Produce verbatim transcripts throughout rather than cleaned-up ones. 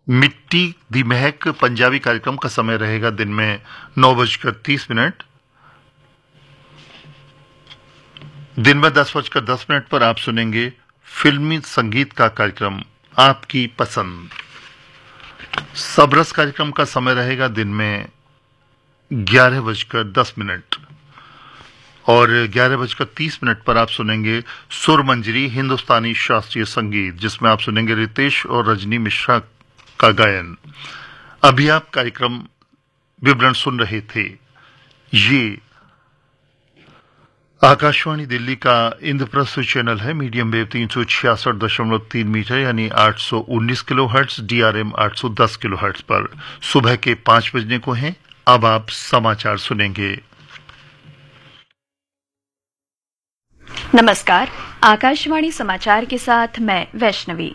मिट्टी दी महक पंजाबी कार्यक्रम का समय रहेगा दिन में नौ बजकर तीस मिनट। दिन में दस बजकर दस मिनट पर आप सुनेंगे फिल्मी संगीत का कार्यक्रम आपकी पसंद। सबरस कार्यक्रम का समय रहेगा दिन में ग्यारह बजकर दस मिनट और ग्यारह बजकर तीस मिनट पर आप सुनेंगे सुर मंजरी हिंदुस्तानी शास्त्रीय संगीत, जिसमें आप सुनेंगे रितेश और रजनी मिश्रा का गायन। अभी आप कार्यक्रम विवरण सुन रहे थे। ये आकाशवाणी दिल्ली का इंद्रप्रस्थ चैनल है, मीडियम वेव तीन सौ छियासठ दशमलव तीन मीटर यानी आठ सौ उन्नीस किलो हर्ट्ज, डीआरएम आठ सौ दस किलो हर्ट्ज पर सुबह के पांच बजने को हैं। अब आप समाचार सुनेंगे। नमस्कार, आकाशवाणी समाचार के साथ मैं वैष्णवी।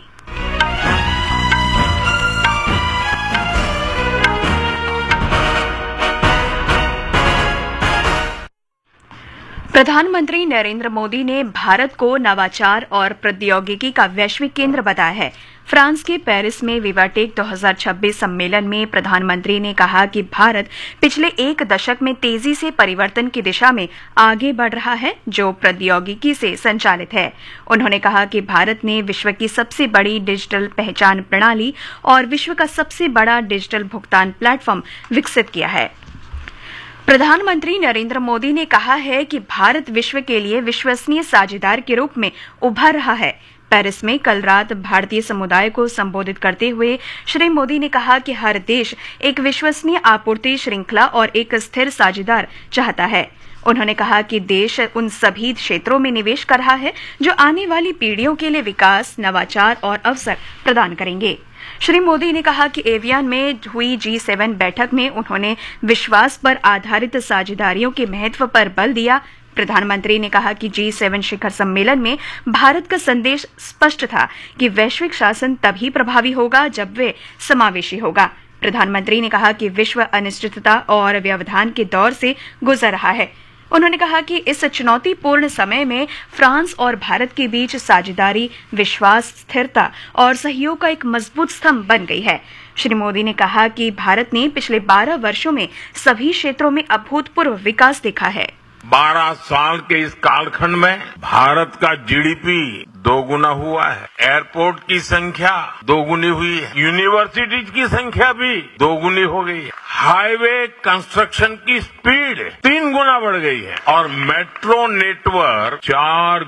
प्रधानमंत्री नरेंद्र मोदी ने भारत को नवाचार और प्रौद्योगिकी का वैश्विक केंद्र बताया है। फ्रांस के पेरिस में विवाटेक दो हज़ार छब्बीस सम्मेलन में प्रधानमंत्री ने कहा कि भारत पिछले एक दशक में तेजी से परिवर्तन की दिशा में आगे बढ़ रहा है, जो प्रौद्योगिकी से संचालित है। उन्होंने कहा कि भारत ने विश्व की सबसे बड़ी डिजिटल पहचान प्रणाली और विश्व का सबसे बड़ा डिजिटल भुगतान प्लेटफॉर्म विकसित किया है। प्रधानमंत्री नरेंद्र मोदी ने कहा है कि भारत विश्व के लिए विश्वसनीय साझेदार के रूप में उभर रहा है। पेरिस में कल रात भारतीय समुदाय को संबोधित करते हुए श्री मोदी ने कहा कि हर देश एक विश्वसनीय आपूर्ति श्रृंखला और एक स्थिर साझेदार चाहता है। उन्होंने कहा कि देश उन सभी क्षेत्रों में निवेश कर रहा है जो आने वाली पीढ़ियों के लिए विकास, नवाचार और अवसर प्रदान करेंगे। श्री मोदी ने कहा कि एवियन में हुई जी सेवन बैठक में उन्होंने विश्वास पर आधारित साझेदारियों के महत्व पर बल दिया। प्रधानमंत्री ने कहा कि जी सेवन शिखर सम्मेलन में भारत का संदेश स्पष्ट था कि वैश्विक शासन तभी प्रभावी होगा जब वे समावेशी होगा। प्रधानमंत्री ने कहा कि विश्व अनिश्चितता और व्यवधान के दौर से गुजर रहा है। उन्होंने कहा कि इस चुनौतीपूर्ण समय में फ्रांस और भारत के बीच साझेदारी, विश्वास, स्थिरता और सहयोग का एक मजबूत स्तंभ बन गई है। श्री मोदी ने कहा कि भारत ने पिछले बारह वर्षों में सभी क्षेत्रों में अभूतपूर्व विकास देखा है। बारह साल के इस कालखंड में भारत का जीडीपी दोगुना हुआ है, एयरपोर्ट की संख्या दोगुनी हुई है, यूनिवर्सिटीज की संख्या भी दोगुनी हो गई है, हाईवे कंस्ट्रक्शन की स्पीड तीन गुना बढ़ गई है और मेट्रो नेटवर्क चार